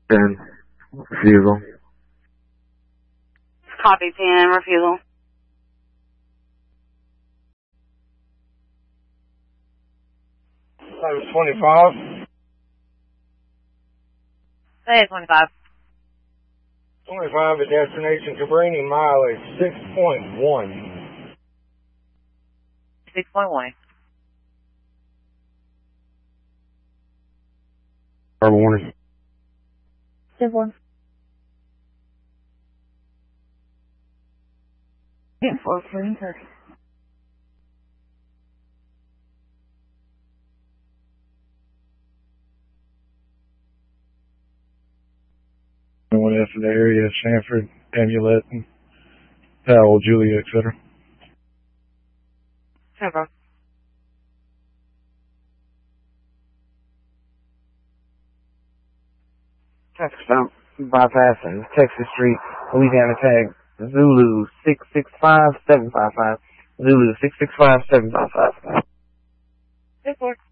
10. Refusal. Copy 10, refusal. That was 25. Say 25. 25 at destination Cabrini, mileage 6.1. 6.1. Verbal warning. 10-4. 10-4, clean turkey. One F in the area, Sanford, Amulet, Powell, Julia, etc. 10-4. Traffic stop bypassing Texas Street, Louisiana tag Zulu 665755. Zulu 665755. 10-4.